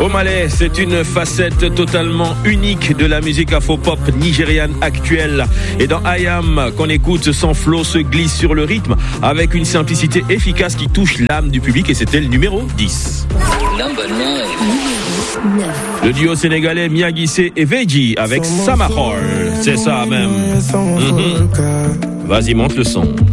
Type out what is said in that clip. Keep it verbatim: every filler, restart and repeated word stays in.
Omale, c'est une facette totalement unique de la musique afro-pop nigériane actuelle. Et dans I Am, qu'on écoute, son flow se glisse sur le rythme avec une simplicité efficace qui touche l'âme du public, et c'était le numéro dix. Le duo sénégalais Miyagissé et Veji avec Samahor. C'est ça même. Mm-hmm. Vas-y, monte le son.